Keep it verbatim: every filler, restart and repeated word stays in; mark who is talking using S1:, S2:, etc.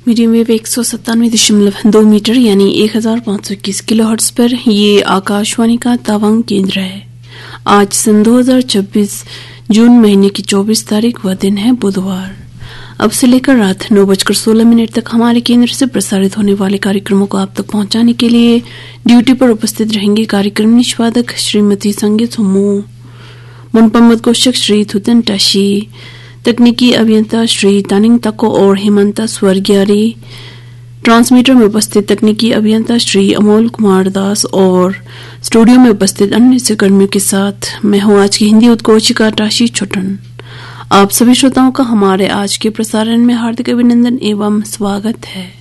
S1: Medium wave एक सौ सत्तानवे दशमलव दो मीटर यानी एक हजार पाँच सौ इक्कीस किलो हर्ट्ज पर ये आकाशवाणी का तवांग केंद्र है। आज सन दो हजार छब्बीस जून महीने की चौबीस तारीख व दिन है बुधवार। अब से लेकर रात नौ बजकर सोलह मिनट तक हमारे केंद्र से प्रसारित होने वाले कार्यक्रमों को आप तक पहुंचाने के लिए ड्यूटी पर उपस्थित रहेंगे कार्यक्रम निष्पादक श्रीमती संगीत सुमो, मुनपम्मद कोशक श्री थुतन टाशी, तकनीकी अभियंता श्री तानिंग तको और हेमंता स्वर्गियारी, ट्रांसमीटर में उपस्थित तकनीकी अभियंता श्री अमोल कुमार दास और स्टूडियो में उपस्थित अन्य सहकर्मियों के साथ मैं हूं आज की हिंदी उद्घोषिका टाशी छोटन। आप सभी श्रोताओं का हमारे आज के प्रसारण में हार्दिक अभिनंदन एवं स्वागत है।